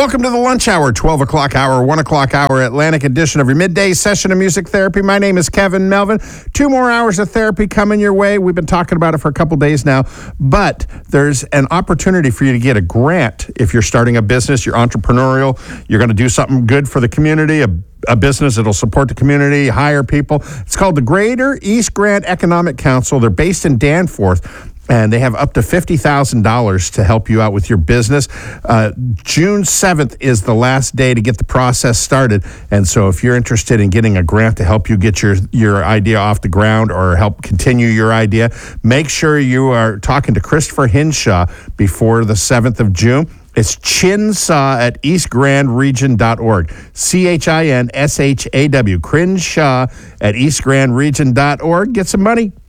Welcome to the lunch hour, 12 o'clock hour, 1 o'clock hour, Atlantic edition of your midday session of music therapy. My name is Kevin Melvin. 2 more hours of therapy coming your way. We've been talking about it for a couple days now, but there's an opportunity for you to get a grant if you're starting a business, you're entrepreneurial, you're going to do something good for the community, a business that'll support the community, hire people. It's called the Greater East Grand Economic Council. They're based in Danforth, and they have up to $50,000 to help you out with your business. June 7th is the last day to get the process started. And so if you're interested in getting a grant to help you get your idea off the ground or help continue your idea, make sure you are talking to Christopher Hinshaw before the 7th of June. It's Chinshaw at eastgrandregion.org. CHINSHAW, Crenshaw at eastgrandregion.org. Get some money.